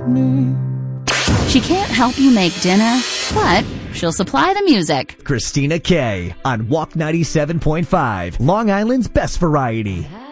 me. She can't help you make dinner, but she'll supply the music. Christina K. on Walk 97.5, Long Island's best variety.